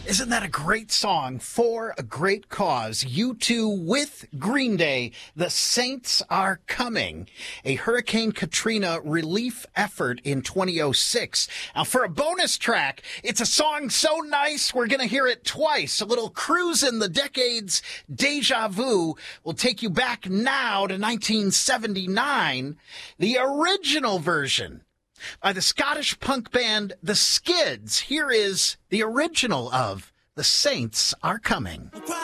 Isn't that a great song for a great cause? U2 with Green Day, The Saints Are Coming, a Hurricane Katrina relief effort in 2006. Now, for a bonus track, it's a song so nice we're going to hear it twice. A little cruise in the decades deja vu will take you back now to 1979, the original version by the Scottish punk band The Skids. Here is the original of The Saints Are Coming.